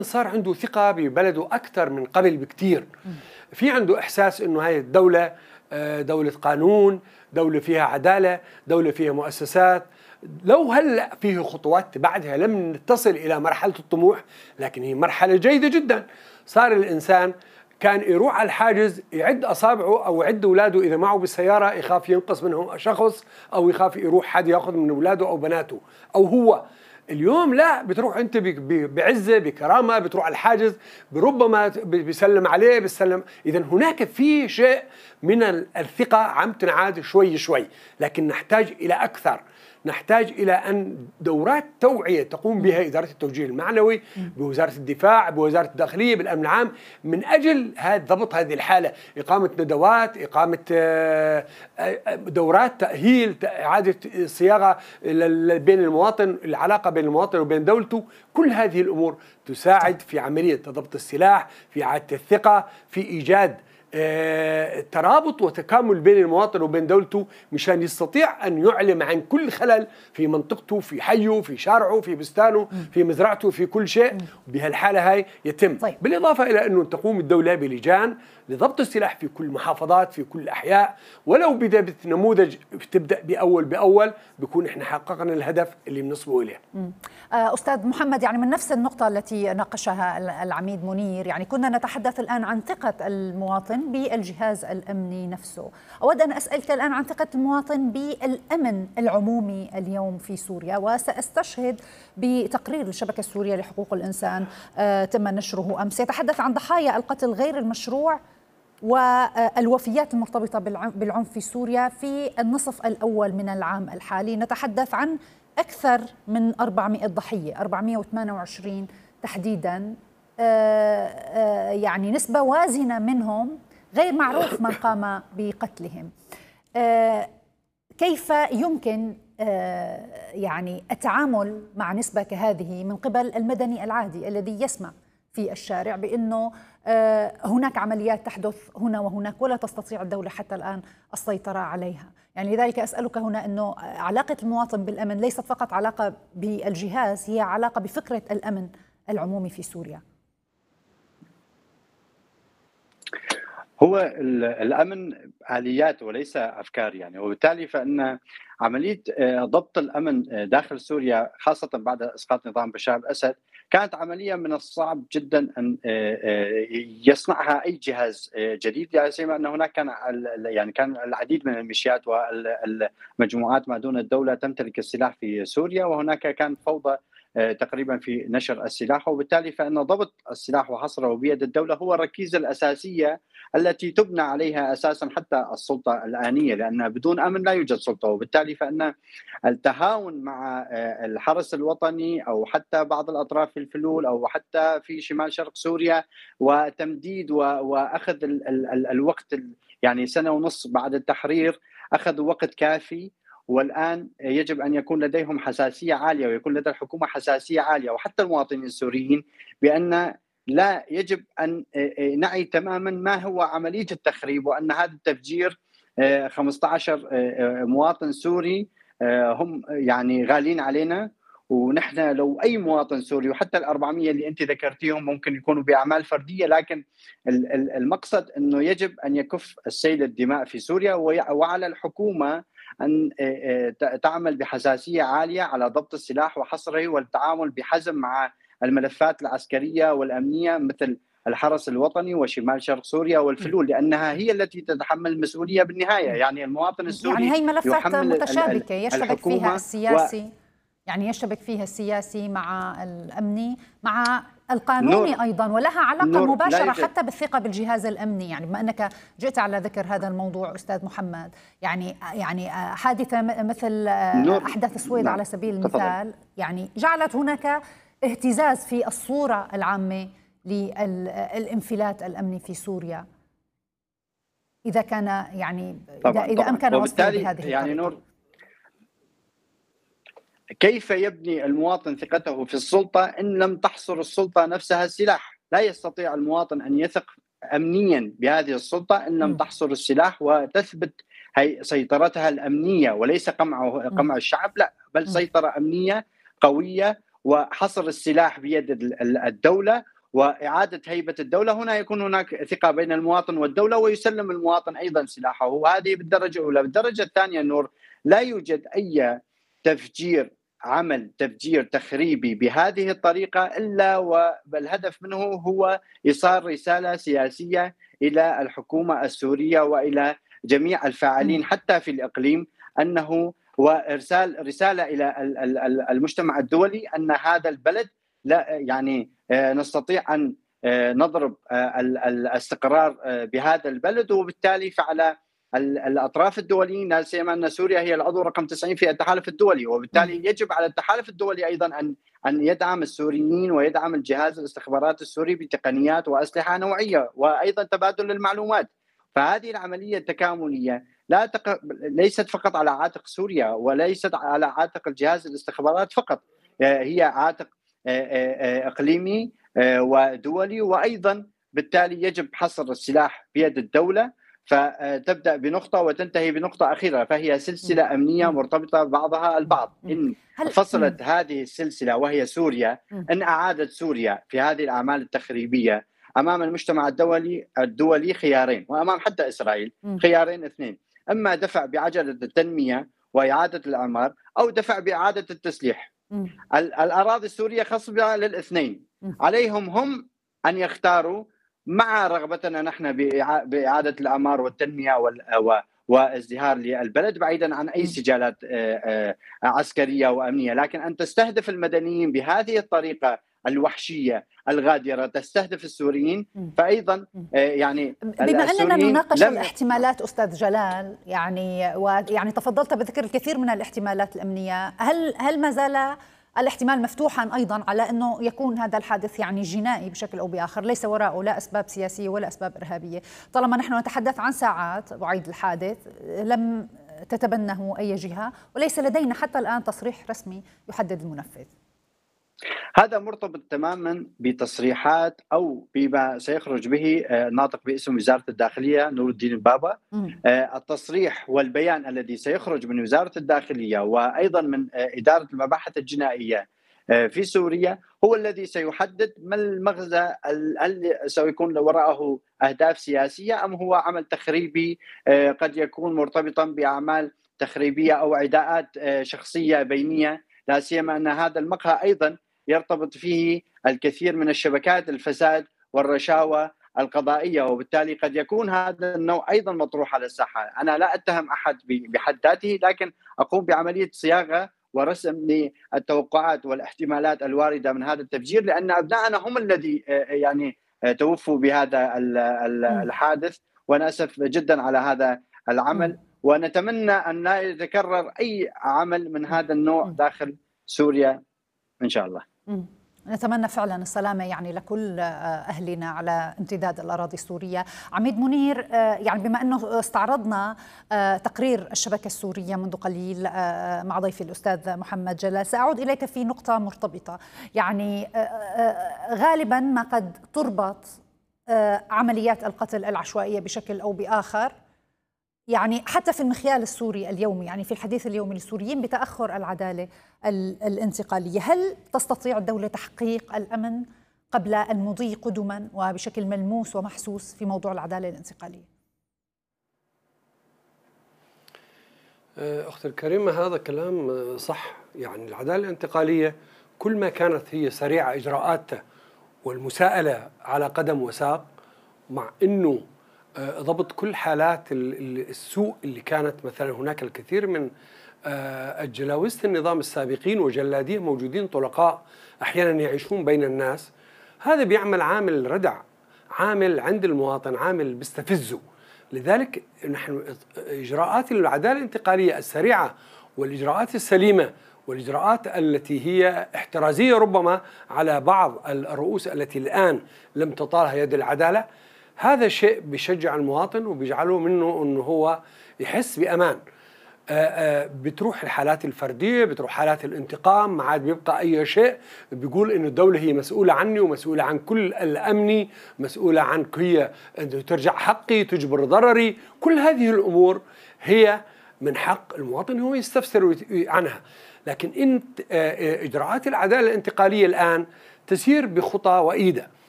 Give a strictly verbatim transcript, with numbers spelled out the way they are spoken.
صار عنده ثقة ببلده أكثر من قبل بكتير. في عنده إحساس إنه هاي الدولة دولة قانون، دولة فيها عدالة، دولة فيها مؤسسات. لو هلأ فيه خطوات بعدها لم تصل إلى مرحلة الطموح، لكن هي مرحلة جيدة جدا. صار الإنسان كان يروح على الحاجز يعد أصابعه أو يعد أولاده إذا معه بالسيارة، يخاف ينقص منهم شخص أو يخاف يروح حد يأخذ من أولاده أو بناته أو هو. اليوم لا، بتروح انت بعزه بكرامه، بتروح على الحاجز بربما بيسلم عليه بيسلم. اذا هناك في شيء من الثقه عم تنعاد شوي شوي، لكن نحتاج الى اكثر. نحتاج إلى أن دورات توعية تقوم بها إدارة التوجيه المعنوي بوزارة الدفاع، بوزارة الداخلية، بالأمن العام، من أجل ضبط هذه الحالة. إقامة ندوات، إقامة دورات تأهيل، إعادة صياغة بين المواطن، العلاقة بين المواطن وبين دولته. كل هذه الأمور تساعد في عملية ضبط السلاح، في إعادة الثقة، في إيجاد ترابط وتكامل بين المواطن وبين دولته، مشان يستطيع أن يعلم عن كل خلل في منطقته، في حيه، في شارعه، في بستانه، في مزرعته، في كل شيء. بهالحالة هاي يتم. طيب. بالإضافة إلى أنه تقوم الدولة بلجان لضبط السلاح في كل محافظات، في كل الأحياء، ولو بدأ نموذج تبدأ بأول بأول، بيكون إحنا حققنا الهدف اللي بنصبه إليه. أستاذ محمد، يعني من نفس النقطة التي ناقشها العميد منير، يعني كنا نتحدث الآن عن ثقة المواطن بالجهاز الأمني نفسه. أود أن أسألك الآن عن ثقة المواطن بالأمن العمومي اليوم في سوريا، وسأستشهد بتقرير الشبكة السورية لحقوق الإنسان آه تم نشره أمس، يتحدث عن ضحايا القتل غير المشروع والوفيات المرتبطة بالعنف في سوريا في النصف الأول من العام الحالي. نتحدث عن أكثر من أربعمئة ضحية، أربعمئة وثمانية وعشرين تحديدا، آه آه يعني نسبة وازنة منهم غير معروف من قام بقتلهم. آه كيف يمكن آه يعني التعامل مع نسبة كهذه من قبل المدني العادي الذي يسمع في الشارع بأنه آه هناك عمليات تحدث هنا وهناك ولا تستطيع الدولة حتى الآن السيطرة عليها؟ يعني لذلك أسألك هنا أنه علاقة المواطن بالأمن ليست فقط علاقة بالجهاز، هي علاقة بفكرة الأمن العمومي في سوريا. هو الأمن آليات وليس أفكار يعني، وبالتالي فإن عملية ضبط الأمن داخل سوريا خاصة بعد إسقاط نظام بشار الأسد كانت عملية من الصعب جدا أن يصنعها أي جهاز جديد، يعني سيما أن هناك كان يعني كان العديد من الميليشيات والمجموعات ما دون الدولة تمتلك السلاح في سوريا، وهناك كان فوضى تقريبا في نشر السلاح، وبالتالي فإن ضبط السلاح وحصره بيد الدولة هو الركيزة الأساسية التي تبنى عليها أساسا حتى السلطة الآنية، لأن بدون أمن لا يوجد سلطة. وبالتالي فإن التهاون مع الحرس الوطني أو حتى بعض الأطراف في الفلول أو حتى في شمال شرق سوريا وتمديد وأخذ الوقت، يعني سنة ونصف بعد التحرير أخذوا وقت كافي، والآن يجب أن يكون لديهم حساسية عالية ويكون لدى الحكومة حساسية عالية وحتى المواطنين السوريين بأن لا يجب أن نعي تماما ما هو عملية التخريب، وأن هذا التفجير خمسة عشر مواطن سوري هم يعني غالين علينا، ونحن لو أي مواطن سوري وحتى الأربعمية اللي أنت ذكرتيهم ممكن يكونوا بأعمال فردية، لكن المقصد أنه يجب أن يكف السيل الدماء في سوريا، وعلى الحكومة أن تعمل بحساسية عالية على ضبط السلاح وحصره والتعامل بحزم مع الملفات العسكرية والأمنية مثل الحرس الوطني وشمال شرق سوريا والفلول، لأنها هي التي تتحمل المسؤولية بالنهاية. يعني المواطن السوري يعني هي ملفات متشابكة يشتبك فيها السياسي، و... يعني يشتبك فيها السياسي مع الأمني مع القانوني نور. أيضا، ولها علاقة مباشرة حتى بالثقة بالجهاز الأمني. يعني بما أنك جئت على ذكر هذا الموضوع أستاذ محمد، يعني يعني حادثة مثل نور. أحداث السويد نور. على سبيل المثال يعني جعلت هناك اهتزاز في الصورة العامة للانفلات الأمني في سوريا، إذا كان يعني طبعاً إذا, طبعاً. إذا أمكن وصفه بهذه يعني الطريقة. نور، كيف يبني المواطن ثقته في السلطة إن لم تحصر السلطة نفسها السلاح؟ لا يستطيع المواطن أن يثق أمنيا بهذه السلطة إن لم تحصر السلاح وتثبت هي سيطرتها الأمنية، وليس قمع قمع الشعب، لا بل سيطرة أمنية قوية وحصر السلاح بيد الدولة وإعادة هيبة الدولة، هنا يكون هناك ثقة بين المواطن والدولة ويسلم المواطن أيضا سلاحه. وهذه بالدرجة الأولى. بالدرجة الثانية نور، لا يوجد أي تفجير عمل تفجير تخريبي بهذه الطريقة إلا والهدف منه هو إيصال رسالة سياسية إلى الحكومة السورية وإلى جميع الفاعلين حتى في الإقليم، أنه وإرسال رسالة إلى المجتمع الدولي أن هذا البلد لا يعني نستطيع أن نضرب الاستقرار بهذا البلد، وبالتالي فعلى الأطراف الدوليين، لا سيما أن سوريا هي العضو رقم تسعين في التحالف الدولي، وبالتالي يجب على التحالف الدولي أيضا أن أن يدعم السوريين ويدعم الجهاز الاستخبارات السوري بتقنيات وأسلحة نوعية وأيضا تبادل المعلومات. فهذه العملية التكاملية لا تق... ليست فقط على عاتق سوريا وليست على عاتق الجهاز الاستخبارات فقط، هي عاتق إقليمي ودولي، وأيضا بالتالي يجب حصر السلاح بيد الدولة، فتبدأ بنقطة وتنتهي بنقطة أخيرة، فهي سلسلة أمنية مرتبطة بعضها البعض. إن فصلت هذه السلسلة وهي سوريا، إن أعادت سوريا في هذه الأعمال التخريبية أمام المجتمع الدولي الدولي خيارين، وأمام حتى إسرائيل خيارين اثنين: إما دفع بعجلة التنمية وإعادة الأعمار، أو دفع بإعادة التسليح. الأراضي السورية خصبة للاثنين، عليهم هم أن يختاروا مع رغبتنا نحن بإعادة الأعمار والتنمية وازدهار للبلد بعيدا عن أي سجالات عسكرية وأمنية، لكن أن تستهدف المدنيين بهذه الطريقة الوحشية الغادرة، تستهدف السوريين، فأيضا يعني بما أننا نناقش الاحتمالات أستاذ جلال، يعني ويعني تفضلت بذكر الكثير من الاحتمالات الأمنية، هل هل ما زال الاحتمال مفتوحا أيضا على أنه يكون هذا الحادث يعني جنائي بشكل أو بآخر، ليس وراءه لا أسباب سياسية ولا أسباب إرهابية؟ طالما نحن نتحدث عن ساعات بعيد الحادث لم تتبنه أي جهة وليس لدينا حتى الآن تصريح رسمي يحدد المنفذ. هذا مرتبط تماما بتصريحات أو بما سيخرج به ناطق باسم وزارة الداخلية نور الدين البابا. التصريح والبيان الذي سيخرج من وزارة الداخلية وأيضا من إدارة المباحث الجنائية في سوريا هو الذي سيحدد ما المغزى، هل سيكون وراءه أهداف سياسية أم هو عمل تخريبي قد يكون مرتبطا بأعمال تخريبية أو عداءات شخصية بينية، لا سيما أن هذا المقهى أيضا يرتبط فيه الكثير من الشبكات الفساد والرشاوى القضائية، وبالتالي قد يكون هذا النوع أيضا مطروح على الساحة. أنا لا أتهم أحد بحد ذاته، لكن أقوم بعملية صياغة ورسم للتوقعات والاحتمالات الواردة من هذا التفجير، لأن أبنائنا هم الذي يعني توفوا بهذا الحادث، ونأسف جدا على هذا العمل، ونتمنى أن لا يتكرر أي عمل من هذا النوع داخل سوريا إن شاء الله. نتمنى فعلا السلامة يعني لكل أهلنا على امتداد الأراضي السورية. عميد منير، يعني بما أنه استعرضنا تقرير الشبكة السورية منذ قليل مع ضيفي الأستاذ محمد جلال، سأعود إليك في نقطة مرتبطة. يعني غالبا ما قد تربط عمليات القتل العشوائية بشكل أو بآخر، يعني حتى في المخيال السوري اليومي، يعني في الحديث اليومي للسوريين، بتأخر العدالة الانتقالية. هل تستطيع الدولة تحقيق الأمن قبل المضي قدما وبشكل ملموس ومحسوس في موضوع العدالة الانتقالية؟ أختي الكريمة، هذا كلام صح. يعني العدالة الانتقالية كل ما كانت هي سريعة إجراءاتها والمساءلة على قدم وساق، مع أنه ضبط كل حالات السوء اللي كانت، مثلا هناك الكثير من الجلاوزة النظام السابقين وجلاديه موجودين طلقاء أحيانا يعيشون بين الناس، هذا بيعمل عامل ردع، عامل عند المواطن، عامل بيستفزه. لذلك نحن إجراءات العدالة الانتقالية السريعة والإجراءات السليمة والإجراءات التي هي احترازية ربما على بعض الرؤوس التي الآن لم تطالها يد العدالة، هذا شيء بيشجع المواطن وبيجعله منه أنه هو يحس بأمان. آآ آآ بتروح الحالات الفردية، بتروح حالات الانتقام، ما عاد بيبقى أي شيء بيقول إنه الدولة هي مسؤولة عني ومسؤولة عن كل الأمني، مسؤولة عن هي ترجع حقي، تجبر ضرري. كل هذه الأمور هي من حق المواطن هو يستفسر عنها. لكن انت اجراءات العداله الانتقاليه الان تسير بخطى وايده.